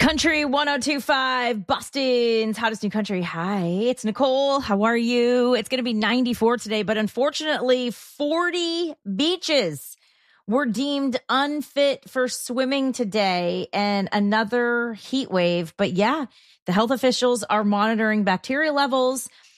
Country 102.5, Boston's hottest new country. Hi, it's Nicole. How are you? It's going to be 94 today, but unfortunately, 40 beaches were deemed unfit for swimming today and another heat wave. But yeah, the health officials are monitoring bacteria levels